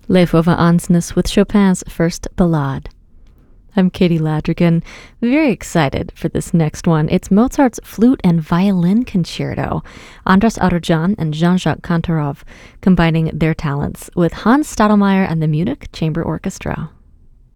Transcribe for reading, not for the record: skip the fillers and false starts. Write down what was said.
Lefova Ansnes with Chopin's First Ballade. I'm Katie Ladrigan, very excited for this next one. It's Mozart's Flute and Violin Concerto, Andras Arudjan and Jean-Jacques Kantorov combining their talents with Hans Stadelmeier and the Munich Chamber Orchestra.